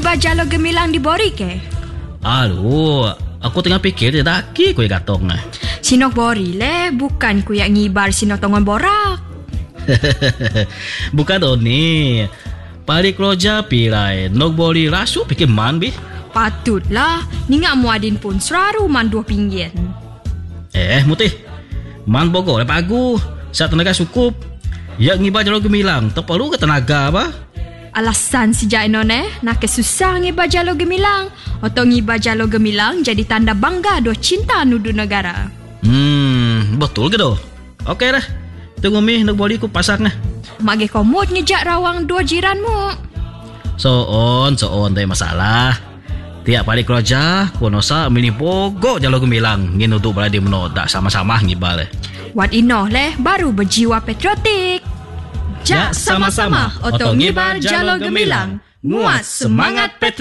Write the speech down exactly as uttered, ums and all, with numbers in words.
ngibar jalo gemilang di bori ke? Aduh, aku tengah fikir dia daki kuih gatong. Sinok bori le, bukan kuyak ngibar sinok tongon borak. Bukan Oni. Pari keroja pilai nok bori rasu pikir man bi. Patutlah, ningak muadin pun seraru man dua pinggian. Eh, mutih. Man bogo le pagu. Saat tenaga cukup. Ya ngibar jalo gemilang, tak perlu ke tenaga apa? Alasan sejak none nak kesusah ngibar jalo gemilang. Atau ngibar jalo gemilang jadi tanda bangga do cinta nudu negara. Hmm, betul ke doh? Okey dah. Tunggu mi nak boli ku pasang nah. Mage komod ngejak rawang dua jiranmu. So on, so on tak masalah. Tiap hari kerja, kunosa mini bogo jalo gemilang. Ngin untuk berada meno tak sama-sama ngibar le. Wat inoh leh baru berjiwa patriotik. Jak sama-sama oto ngibar jalo gemilang. Muat semangat patriotik.